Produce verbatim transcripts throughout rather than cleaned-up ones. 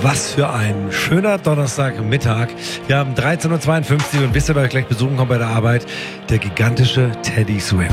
Was für ein schöner Donnerstagmittag. Wir haben dreizehn Uhr zweiundfünfzig und wisst ihr, wer euch gleich besuchen kommt bei der Arbeit? Der gigantische Teddy Swims.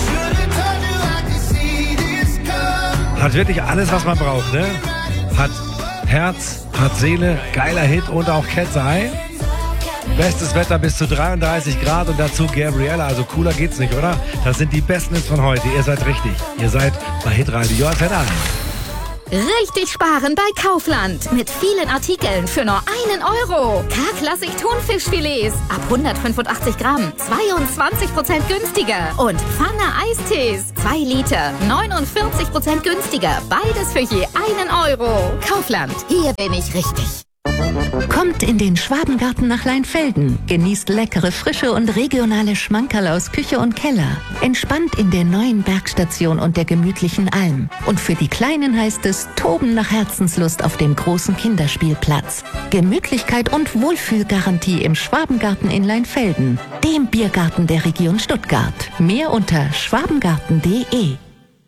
Hat wirklich alles, was man braucht, ne? Hat Herz, hat Seele, geiler Hit und auch Cat's Eye. Bestes Wetter bis zu dreiunddreißig Grad und dazu Gabriella, also cooler geht's nicht, oder? Das sind die besten Hits von heute. Ihr seid richtig. Ihr seid bei Hitradio Antenne eins. Richtig sparen bei Kaufland. Mit vielen Artikeln für nur einen Euro. K-Klassik Thunfischfilets ab hundertfünfundachtzig Gramm. zweiundzwanzig Prozent günstiger. Und Pfanne Eistees. zwei Liter. neunundvierzig Prozent günstiger. Beides für je einen Euro. Kaufland. Hier bin ich richtig. Kommt in den Schwabengarten nach Leinfelden. Genießt leckere, frische und regionale Schmankerl aus Küche und Keller. Entspannt in der neuen Bergstation und der gemütlichen Alm. Und für die Kleinen heißt es Toben nach Herzenslust auf dem großen Kinderspielplatz. Gemütlichkeit und Wohlfühlgarantie im Schwabengarten in Leinfelden. Dem Biergarten der Region Stuttgart. Mehr unter schwabengarten punkt de.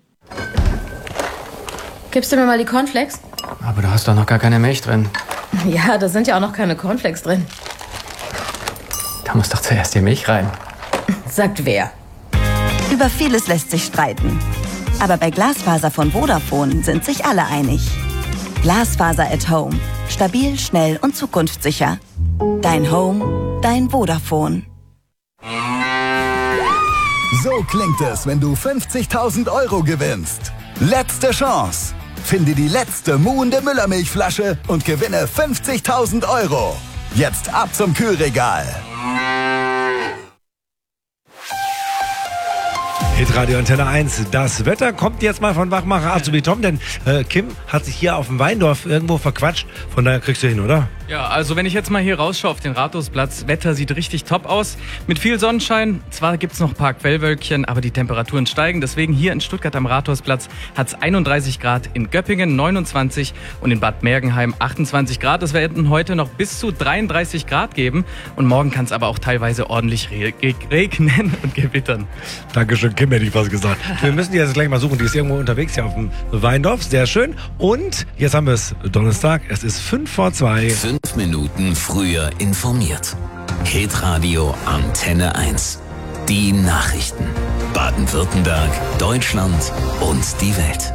Gibst du mir mal die Cornflakes? Aber du hast doch noch gar keine Milch drin. Ja, da sind ja auch noch keine Cornflakes drin. Da muss doch zuerst die Milch rein. Sagt wer? Über vieles lässt sich streiten. Aber bei Glasfaser von Vodafone sind sich alle einig. Glasfaser at Home. Stabil, schnell und zukunftssicher. Dein Home, dein Vodafone. So klingt es, wenn du fünfzigtausend Euro gewinnst. Letzte Chance. Finde die letzte muhende Müllermilchflasche und gewinne fünfzigtausend Euro. Jetzt ab zum Kühlregal. Hitradio Antenne eins. Das Wetter kommt jetzt mal von Wachmacher Azubi Tom, denn äh, Kim hat sich hier auf dem Weindorf irgendwo verquatscht. Von daher kriegst du hin, oder? Ja, also wenn ich jetzt mal hier rausschaue auf den Rathausplatz, Wetter sieht richtig top aus. Mit viel Sonnenschein. Zwar gibt es noch ein paar Quellwölkchen, aber die Temperaturen steigen. Deswegen hier in Stuttgart am Rathausplatz hat es einunddreißig Grad, in Göppingen neunundzwanzig und in Bad Mergenheim achtundzwanzig Grad. Es werden heute noch bis zu dreiunddreißig Grad geben. Und morgen kann es aber auch teilweise ordentlich re- regnen und gewittern. Dankeschön, Kim, hätte ich was gesagt. Wir müssen die jetzt gleich mal suchen. Die ist irgendwo unterwegs hier auf dem Weindorf. Sehr schön. Und jetzt haben wir es Donnerstag. Es ist fünf vor zwei. Fünf Minuten früher informiert. Hitradio Antenne eins. Die Nachrichten. Baden-Württemberg, Deutschland und die Welt.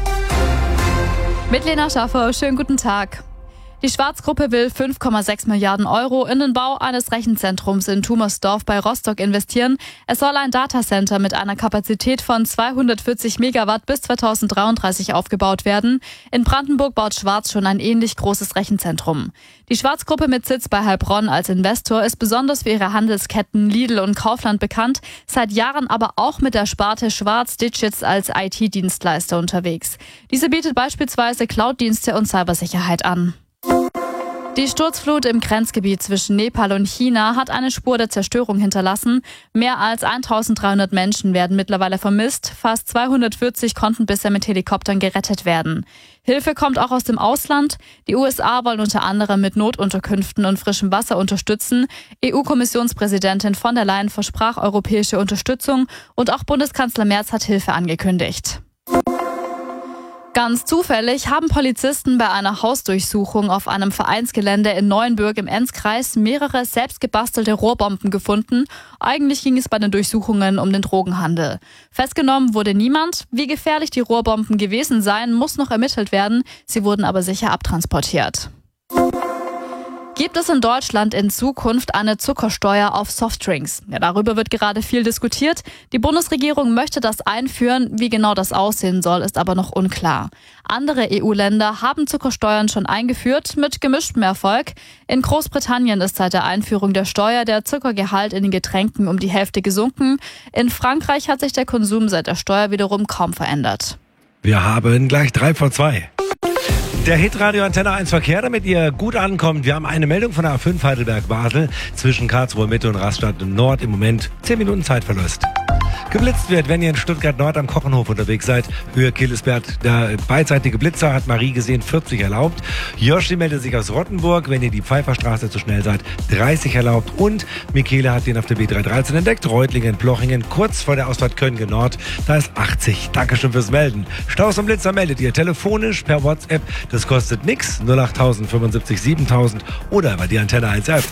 Mit Lena Schaffer, schönen guten Tag. Die Schwarz-Gruppe will fünf Komma sechs Milliarden Euro in den Bau eines Rechenzentrums in Tumersdorf bei Rostock investieren. Es soll ein Datacenter mit einer Kapazität von zweihundertvierzig Megawatt bis zweitausenddreiunddreißig aufgebaut werden. In Brandenburg baut Schwarz schon ein ähnlich großes Rechenzentrum. Die Schwarz-Gruppe mit Sitz bei Heilbronn als Investor ist besonders für ihre Handelsketten Lidl und Kaufland bekannt, seit Jahren aber auch mit der Sparte Schwarz Digits als I T-Dienstleister unterwegs. Diese bietet beispielsweise Cloud-Dienste und Cybersicherheit an. Die Sturzflut im Grenzgebiet zwischen Nepal und China hat eine Spur der Zerstörung hinterlassen. Mehr als eintausenddreihundert Menschen werden mittlerweile vermisst. Fast zweihundertvierzig konnten bisher mit Helikoptern gerettet werden. Hilfe kommt auch aus dem Ausland. Die U S A wollen unter anderem mit Notunterkünften und frischem Wasser unterstützen. E U-Kommissionspräsidentin von der Leyen versprach europäische Unterstützung und auch Bundeskanzler Merz hat Hilfe angekündigt. Ganz zufällig haben Polizisten bei einer Hausdurchsuchung auf einem Vereinsgelände in Neuenbürg im Enzkreis mehrere selbstgebastelte Rohrbomben gefunden. Eigentlich ging es bei den Durchsuchungen um den Drogenhandel. Festgenommen wurde niemand. Wie gefährlich die Rohrbomben gewesen seien, muss noch ermittelt werden. Sie wurden aber sicher abtransportiert. Gibt es in Deutschland in Zukunft eine Zuckersteuer auf Softdrinks? Ja, darüber wird gerade viel diskutiert. Die Bundesregierung möchte das einführen. Wie genau das aussehen soll, ist aber noch unklar. Andere E U-Länder haben Zuckersteuern schon eingeführt, mit gemischtem Erfolg. In Großbritannien ist seit der Einführung der Steuer der Zuckergehalt in den Getränken um die Hälfte gesunken. In Frankreich hat sich der Konsum seit der Steuer wiederum kaum verändert. Wir haben gleich drei vor zwei. Der Hitradio Antenne eins Verkehr, damit ihr gut ankommt. Wir haben eine Meldung von der A fünf Heidelberg-Basel zwischen Karlsruhe Mitte und Rastatt Nord. Im Moment zehn Minuten Zeitverlust. geblitzt wird, wenn ihr in Stuttgart Nord am Kochenhof unterwegs seid. Höhe Killesberg, der beidseitige Blitzer hat Marie gesehen, vierzig erlaubt. Joshi meldet sich aus Rottenburg, wenn ihr die Pfeifferstraße zu schnell seid, dreißig erlaubt. Und Michele hat den auf der B dreihundertdreizehn entdeckt. Reutlingen, Plochingen, kurz vor der Ausfahrt Köln Nord, da ist achtzig. Dankeschön fürs Melden. Staus und Blitzer meldet ihr telefonisch per WhatsApp. Das kostet nix. null acht null null fünfundsiebzig siebentausend oder über die Antenne eins App.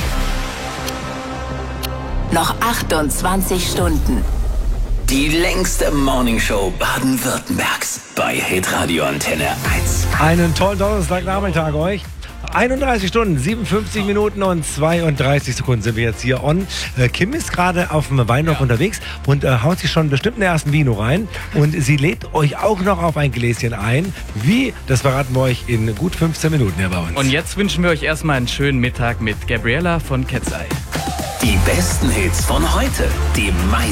Noch achtundzwanzig Stunden. Die längste Morningshow Baden-Württembergs bei Hitradio Antenne eins. Einen tollen Donnerstagnachmittag euch. einunddreißig Stunden, siebenundfünfzig Minuten und zweiunddreißig Sekunden sind wir jetzt hier on. Äh, Kim ist gerade auf dem Weinhof ja. unterwegs und äh, haut sich schon bestimmt den ersten Vino rein. Und sie lädt euch auch noch auf ein Gläschen ein. Wie? Das verraten wir euch in gut fünfzehn Minuten hier bei uns. Und jetzt wünschen wir euch erstmal einen schönen Mittag mit Gabriella von Cat's Eye. Die besten Hits von heute. Die